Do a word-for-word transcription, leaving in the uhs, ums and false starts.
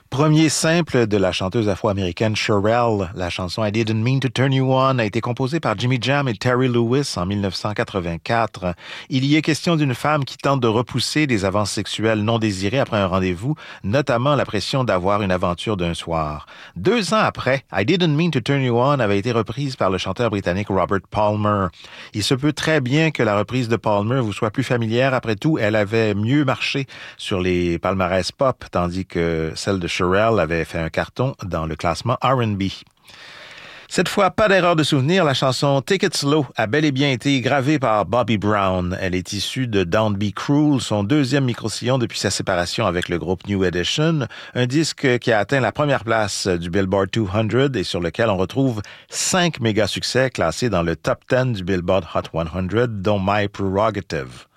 Premier simple de la chanteuse afro-américaine Cherrelle, la chanson I Didn't Mean to Turn You On a été composée par Jimmy Jam et Terry Lewis en dix-neuf cent quatre-vingt-quatre. Il y est question d'une femme qui tente de repousser des avances sexuelles non désirées après un rendez-vous, notamment la pression d'avoir une aventure d'un soir. Deux ans après, I Didn't Mean to Turn You On avait été reprise par le chanteur britannique Robert Palmer. Il se peut très bien que la reprise de Palmer vous soit plus familière. Après tout, elle avait mieux marché sur les palmarès pop, tandis que celle de Cherrelle avait fait un carton dans le classement R and B. Cette fois, pas d'erreur de souvenir, la chanson Take It Slow a bel et bien été gravée par Bobby Brown. Elle est issue de Don't Be Cruel, son deuxième micro-sillon depuis sa séparation avec le groupe New Edition, un disque qui a atteint la première place du Billboard deux cents et sur lequel on retrouve cinq méga succès classés dans le top dix du Billboard Hot cent, dont My Prerogative.